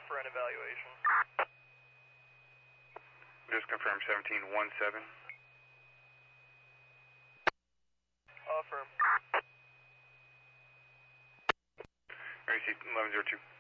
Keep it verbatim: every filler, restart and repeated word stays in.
for an evaluation. Just confirm seventeen one seven. Affirm. R C eleven zero two.